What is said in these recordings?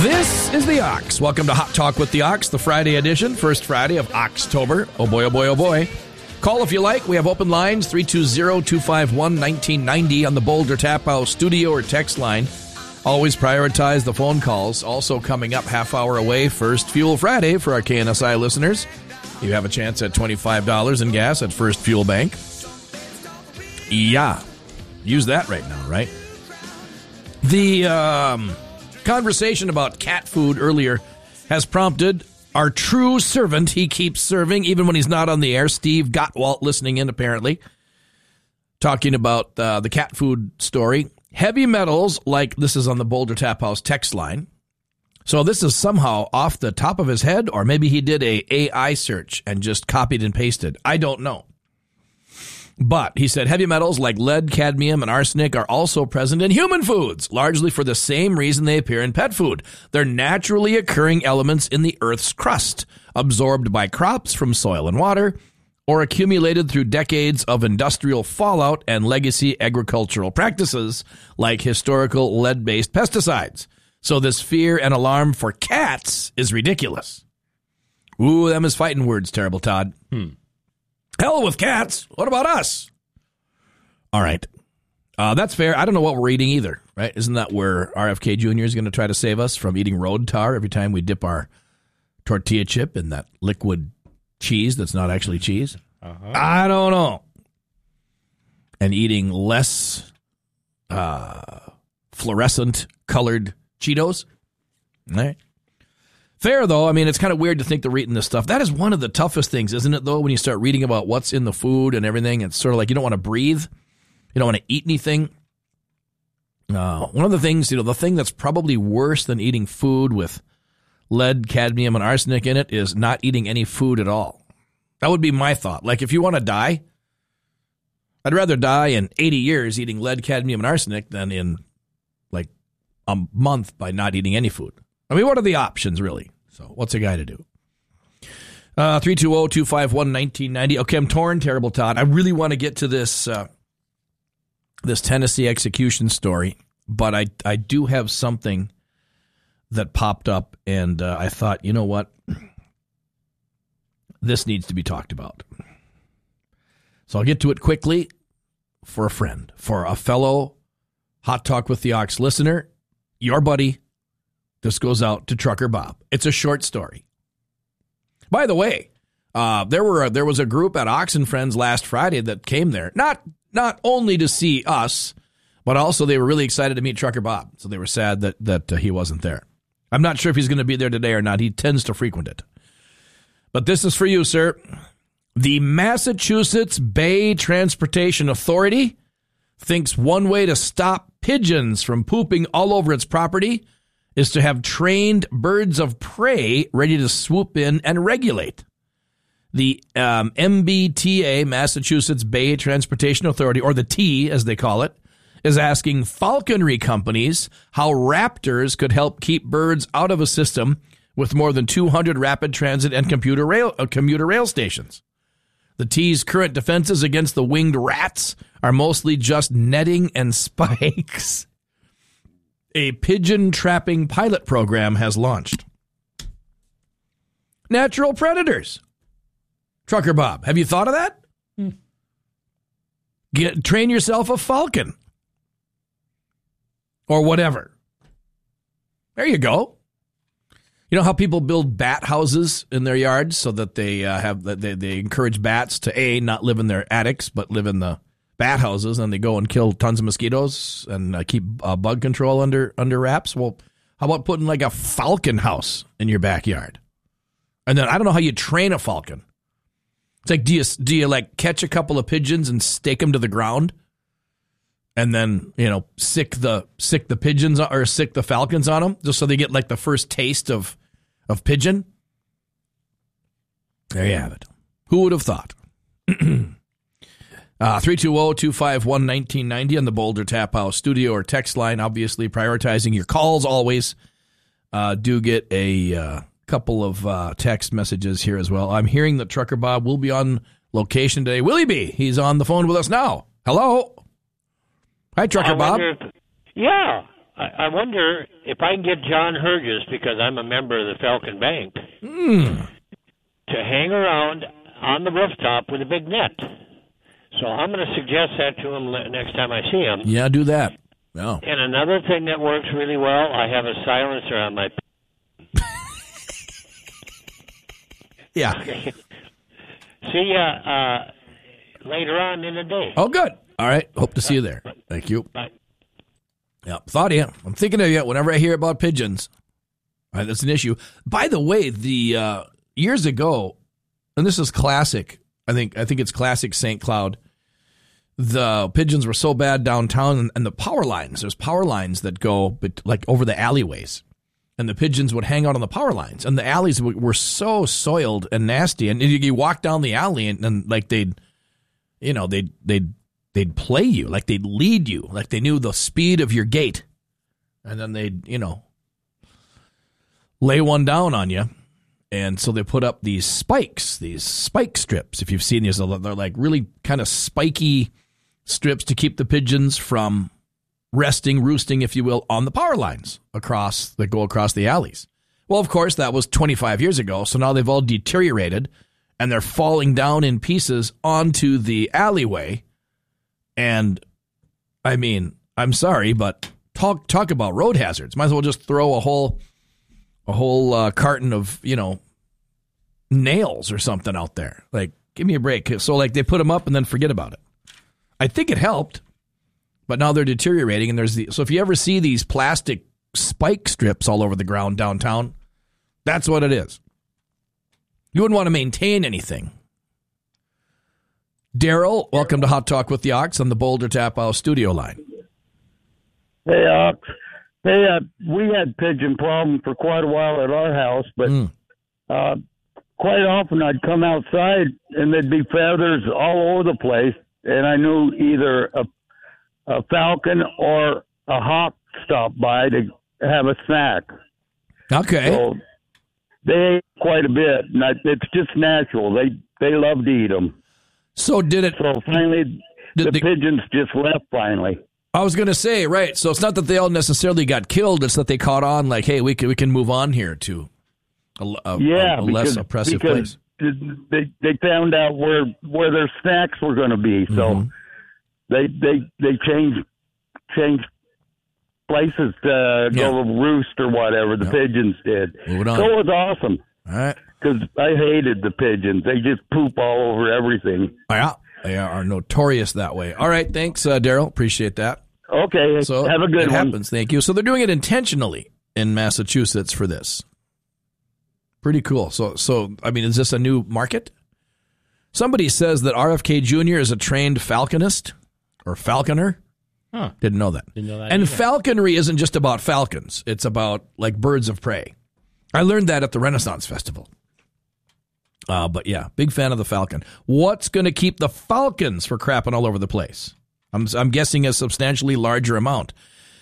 This is the Ox. Welcome to Hot Talk with the Ox, the Friday edition, first Friday of October. Oh boy, oh boy, oh boy. Call if you like. We have open lines, 320-251-1990 on the Boulder Tap House studio or text line. Always prioritize the phone calls. Also coming up half hour away, First Fuel Friday for our KNSI listeners. You have a chance at $25 in gas at First Fuel Bank. Yeah, use that right now, right? The conversation about cat food earlier has prompted our true servant. He keeps serving even when he's not on the air. Steve Gottwalt listening in, apparently, talking about the cat food story. Heavy metals, like this is on the Boulder Tap House text line. So this is somehow off the top of his head, or maybe he did a AI search and just copied and pasted. I don't know. But he said heavy metals like lead, cadmium, and arsenic are also present in human foods, largely for the same reason they appear in pet food. They're naturally occurring elements in the Earth's crust, absorbed by crops from soil and water, or accumulated through decades of industrial fallout and legacy agricultural practices like historical lead-based pesticides. So this fear and alarm for cats is ridiculous. Ooh, them is fighting words, Terrible Todd. Hell with cats. What about us? All right. That's fair. I don't know what we're eating either, right? Isn't that where RFK Jr. is going to try to save us from eating road tar every time we dip our tortilla chip in that liquid cheese that's not actually cheese? I don't know. And eating less fluorescent colored Cheetos. All right. Fair, though. I mean, it's kind of weird to think they're eating this stuff. That is one of the toughest things, isn't it, though, when you start reading about what's in the food and everything? It's sort of like you don't want to breathe. You don't want to eat anything. One of the things, the thing that's probably worse than eating food with lead, cadmium, and arsenic in it is not eating any food at all. That would be my thought. Like, if you want to die, I'd rather die in 80 years eating lead, cadmium, and arsenic than in, like, a month by not eating any food. I mean, what are the options, really? So what's a guy to do? 320-251-1990. Okay, I'm torn, Terrible Todd. I really want to get to this this Tennessee execution story, but I do have something that popped up, and I thought, you know what? This needs to be talked about. So I'll get to it quickly for a friend, for a fellow Hot Talk with the Ox listener, your buddy. This goes out to Trucker Bob. It's a short story. By the way, there was a group at Ox and Friends last Friday that came there, not only to see us, but also they were really excited to meet Trucker Bob. So they were sad that he wasn't there. I'm not sure if he's going to be there today or not. He tends to frequent it. But this is for you, sir. The Massachusetts Bay Transportation Authority thinks one way to stop pigeons from pooping all over its property is to have trained birds of prey ready to swoop in and regulate. The MBTA, Massachusetts Bay Transportation Authority, or the T as they call it, is asking falconry companies how raptors could help keep birds out of a system with more than 200 rapid transit and commuter rail stations. The T's current defenses against the winged rats are mostly just netting and spikes. A pigeon trapping pilot program has launched. Natural predators. Trucker Bob, have you thought of that? Train yourself a falcon. Or whatever. There you go. You know how people build bat houses in their yards so that they they encourage bats to not live in their attics but live in the bat houses, and they go and kill tons of mosquitoes and keep bug control under wraps? Well, how about putting like a falcon house in your backyard? And then I don't know how you train a falcon. It's like, do you like catch a couple of pigeons and stake them to the ground, and then sick the pigeons or sick the falcons on them just so they get like the first taste of pigeon? There you have it. Who would have thought? 320-251-1990 on the Boulder Tap House studio or text line. Obviously, prioritizing your calls always. Do get a couple of text messages here as well. I'm hearing that Trucker Bob will be on location today. Will he be? He's on the phone with us now. Hello. Hi, Trucker Bob. Yeah. I wonder if I can get John Herges, because I'm a member of the Falcon Bank, to hang around on the rooftop with a big net. So I'm going to suggest that to him next time I see him. Yeah, do that. Oh. And another thing that works really well, I have a silencer on my... Yeah. See ya later on in the day. Oh, good. All right. Hope to see you there. Thank you. Bye. Yeah, thought of you. I'm thinking of you whenever I hear about pigeons. All right, that's an issue. By the way, the years ago, and this is classic. I think it's classic St. Cloud. The pigeons were so bad downtown, and the power lines. There's power lines that go like over the alleyways, and the pigeons would hang out on the power lines, and the alleys were so soiled and nasty. And you walk down the alley, and like they'd play you, like they'd lead you, like they knew the speed of your gait. And then they'd, lay one down on you. And so they put up these spike strips. If you've seen these, they're like really kind of spiky strips to keep the pigeons from roosting, if you will, on the power lines that go across the alleys. Well, of course, that was 25 years ago. So now they've all deteriorated and they're falling down in pieces onto the alleyway. And I mean, I'm sorry, but talk about road hazards. Might as well just throw a whole carton of, nails or something out there. Like, give me a break. So like they put them up and then forget about it. I think it helped, but now they're deteriorating. And so if you ever see these plastic spike strips all over the ground downtown, that's what it is. You wouldn't want to maintain anything. Daryl, welcome to Hot Talk with the Ox on the Boulder Tap House studio line. Hey, Ox. Hey, we had pigeon problem for quite a while at our house, but quite often I'd come outside and there'd be feathers all over the place, and I knew either a falcon or a hawk stopped by to have a snack. Okay. So they ate quite a bit, and it's just natural. They love to eat them. So finally, the pigeons just left finally. I was going to say, right. So it's not that they all necessarily got killed. It's that they caught on like, hey, we can move on here to a less oppressive place. They found out where their snacks were going to be. So they changed places to go roost or whatever. The pigeons did. Moving on. So it was awesome. All right. Because I hated the pigeons. They just poop all over everything. Yeah, they are notorious that way. All right, thanks, Daryl. Appreciate that. Okay, so have a good one. It happens, thank you. So they're doing it intentionally in Massachusetts for this. Pretty cool. So I mean, is this a new market? Somebody says that RFK Jr. is a trained falconist or falconer. Huh. Didn't know that. Didn't know that and either. Falconry isn't just about falcons. It's about like birds of prey. I learned that at the Renaissance Festival. But yeah, big fan of the falcon. What's going to keep the falcons from crapping all over the place? I'm guessing a substantially larger amount.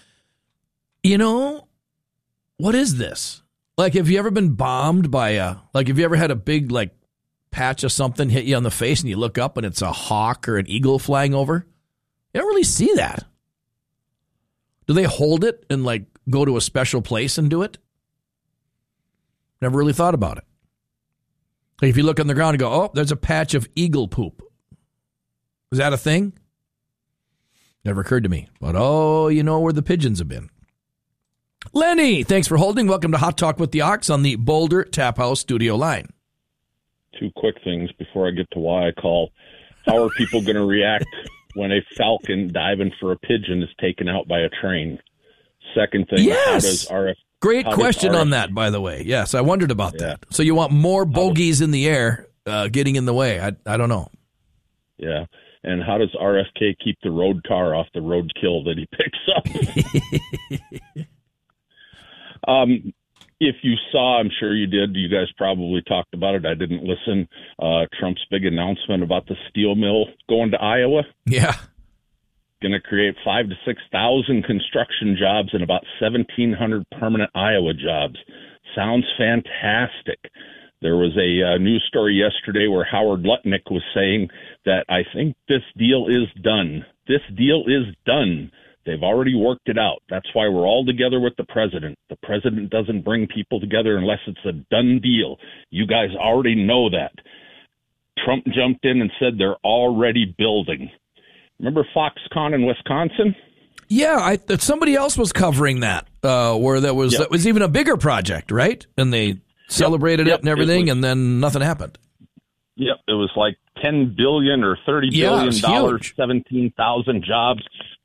What is this? Like, have you ever been bombed by have you ever had a big, like, patch of something hit you on the face and you look up and it's a hawk or an eagle flying over? You don't really see that. Do they hold it and, like, go to a special place and do it? Never really thought about it. Like if you look on the ground and go, oh, there's a patch of eagle poop. Is that a thing? Never occurred to me. But, you know where the pigeons have been. Lenny, thanks for holding. Welcome to Hot Talk with the Ox on the Boulder Tap House studio line. Two quick things before I get to why I call. How are people going to react when a falcon diving for a pigeon is taken out by a train? Second thing, yes. How does RF... Great question on that, by the way. Yes, I wondered about that. So you want more bogeys in the air getting in the way. I don't know. Yeah. And how does RFK keep the road car off the roadkill that he picks up? If you saw, I'm sure you did, you guys probably talked about it. I didn't listen. Trump's big announcement about the steel mill going to Iowa. Yeah. Going to create 5,000 to 6,000 construction jobs and about 1,700 permanent Iowa jobs. Sounds fantastic. There was a news story yesterday where Howard Lutnick was saying that I think this deal is done. This deal is done. They've already worked it out. That's why we're all together with the president. The president doesn't bring people together unless it's a done deal. You guys already know that. Trump jumped in and said they're already building. Remember Foxconn in Wisconsin? Yeah, somebody else was covering that, where that was even a bigger project, right? And they celebrated it and everything, and then nothing happened. Yep, it was like $10 billion or $30 billion, 17,000 jobs.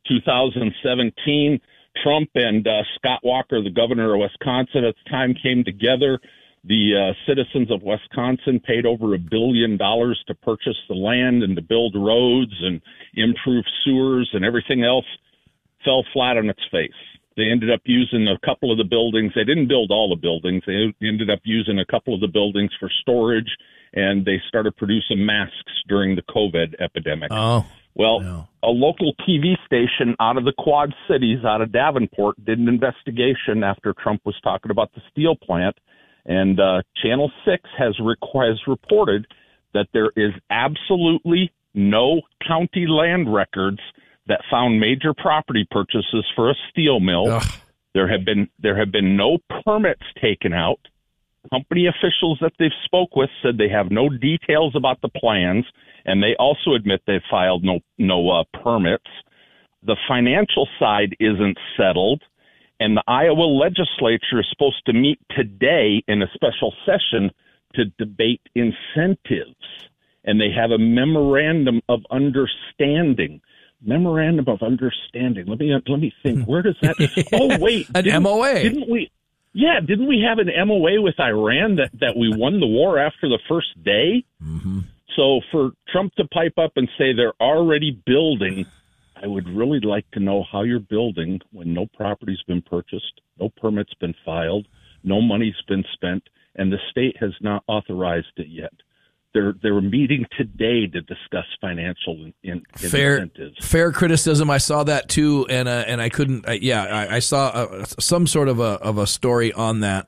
2017, Trump and Scott Walker, the governor of Wisconsin at the time, came together. The citizens of Wisconsin paid over $1 billion to purchase the land and to build roads and improve sewers, and everything else fell flat on its face. They ended up using a couple of the buildings. They didn't build all the buildings. They ended up using a couple of the buildings for storage, and they started producing masks during the COVID epidemic. Oh, well, no. A local TV station out of the Quad Cities, out of Davenport, did an investigation after Trump was talking about the steel plant, and Channel 6 has reported that there is absolutely no county land records that found major property purchases for a steel mill. Ugh. There have been no permits taken out. Company officials that they've spoke with said they have no details about the plans, and they also admit they've filed no permits. The financial side isn't settled, and the Iowa legislature is supposed to meet today in a special session to debate incentives, and they have a memorandum of understanding. Memorandum of understanding. Let me think. Where does that? Oh, wait, an MOA? Didn't we? Yeah, didn't we have an MOA with Iran that we won the war after the first day? Mm-hmm. So for Trump to pipe up and say they're already building, I would really like to know how you're building when no property's been purchased, no permit's been filed, no money's been spent, and the state has not authorized it yet. They're meeting today to discuss financial incentives. Fair criticism. I saw that too, and I couldn't. I saw some sort of a story on that.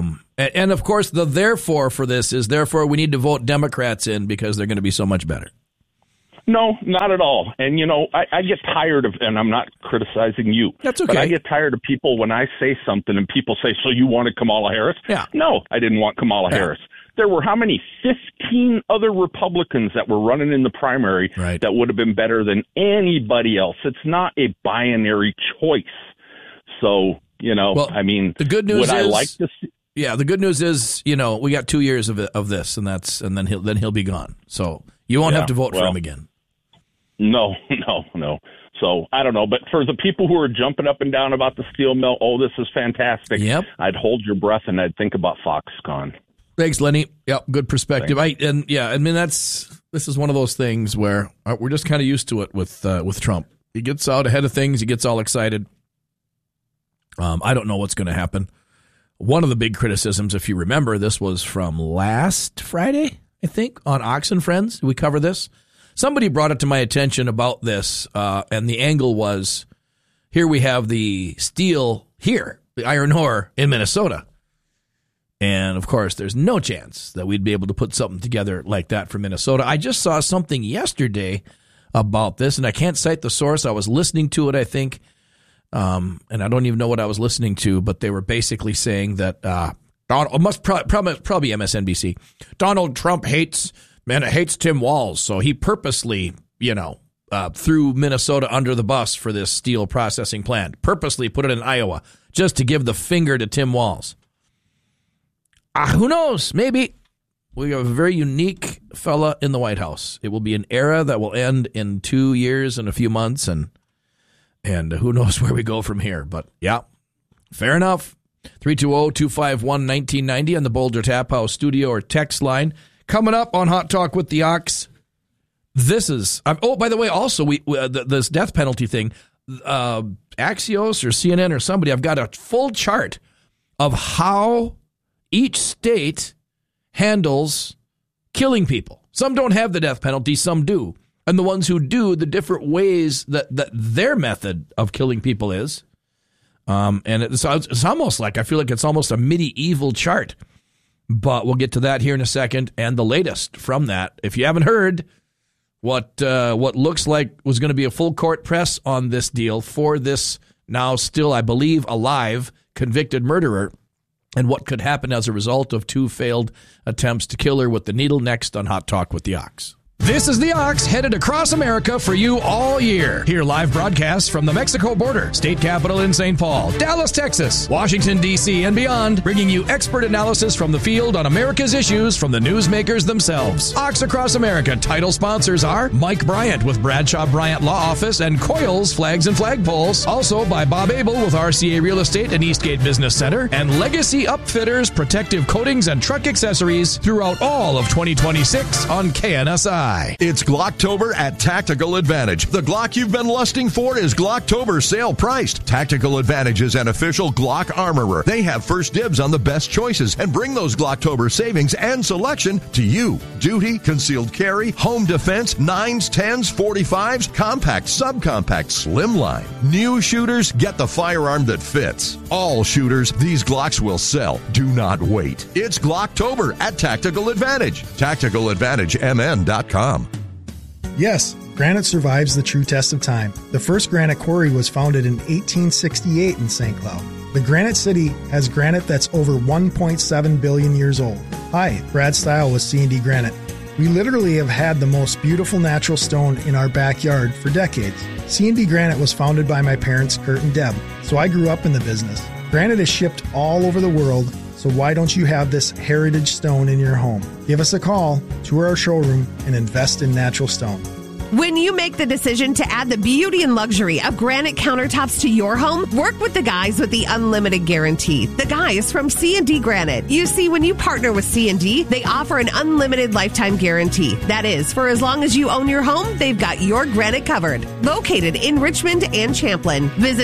And of course, the therefore for this is therefore we need to vote Democrats in because they're going to be so much better. No, not at all. And, I get tired of, and I'm not criticizing you. That's okay. But I get tired of people when I say something and people say, so you wanted Kamala Harris? Yeah. No, I didn't want Kamala Harris. There were how many? 15 other Republicans that were running in the primary that would have been better than anybody else. It's not a binary choice. So, the good news would I like to see? Yeah, the good news is, we got 2 years of this, and then he'll be gone. So you won't have to vote for him again. No. So I don't know. But for the people who are jumping up and down about the steel mill, this is fantastic. Yep. I'd hold your breath and I'd think about Foxconn. Thanks, Lenny. Yep, good perspective. This is one of those things where we're just kind of used to it with Trump. He gets out ahead of things. He gets all excited. I don't know what's going to happen. One of the big criticisms, if you remember, this was from last Friday, I think, on Ox and Friends. We cover this. Somebody brought it to my attention about this, and the angle was, here we have the steel here, the iron ore in Minnesota. And, of course, there's no chance that we'd be able to put something together like that for Minnesota. I just saw something yesterday about this, and I can't cite the source. I was listening to it, I think, and I don't even know what I was listening to, but they were basically saying that probably MSNBC. Donald Trump hates Tim Walz, so he purposely, threw Minnesota under the bus for this steel processing plant, purposely put it in Iowa just to give the finger to Tim Walz. Who knows? Maybe. We have a very unique fella in the White House. It will be an era that will end in 2 years and a few months, and who knows where we go from here. But, yeah, fair enough. 320-251-1990 on the Boulder Tap House studio or text line. Coming up on Hot Talk with the Ox, this is by the way, also, this death penalty thing, Axios or CNN or somebody, I've got a full chart of how each state handles killing people. Some don't have the death penalty, some do. And the ones who do, the different ways that their method of killing people is. And it's almost like, I feel like it's almost a medieval chart. But we'll get to that here in a second. And the latest from that, if you haven't heard, what looks like was going to be a full court press on this deal for this now still, I believe, alive convicted murderer, and what could happen as a result of 2 failed attempts to kill her with the needle. Next on Hot Talk with the Ox. This is the Ox, headed across America for you all year. Hear live broadcasts from the Mexico border, state capital in St. Paul, Dallas, Texas, Washington, D.C., and beyond, bringing you expert analysis from the field on America's issues from the newsmakers themselves. Ox Across America title sponsors are Mike Bryant with Bradshaw Bryant Law Office and Coils Flags and Flagpoles. Also by Bob Abel with RCA Real Estate and Eastgate Business Center, and Legacy Upfitters, protective coatings and truck accessories throughout all of 2026 on KNSI. It's Glocktober at Tactical Advantage. The Glock you've been lusting for is Glocktober sale priced. Tactical Advantage is an official Glock armorer. They have first dibs on the best choices and bring those Glocktober savings and selection to you. Duty, concealed carry, home defense, 9s, 10s, 45s, compact, subcompact, slimline. New shooters, get the firearm that fits. All shooters, these Glocks will sell. Do not wait. It's Glocktober at Tactical Advantage. TacticalAdvantageMN.com. Yes, granite survives the true test of time. The first granite quarry was founded in 1868 in St. Cloud. The Granite City has granite that's over 1.7 billion years old. Hi, Brad Stile with C&D Granite. We literally have had the most beautiful natural stone in our backyard for decades. C&D Granite was founded by my parents, Kurt and Deb, so I grew up in the business. Granite is shipped all over the world, so why don't you have this heritage stone in your home? Give us a call, tour our showroom, and invest in natural stone. When you make the decision to add the beauty and luxury of granite countertops to your home, work with the guys with the Unlimited Guarantee. The guys from C&D Granite. You see, when you partner with C&D, they offer an unlimited lifetime guarantee. That is, for as long as you own your home, they've got your granite covered. Located in Richmond and Champlin. Visit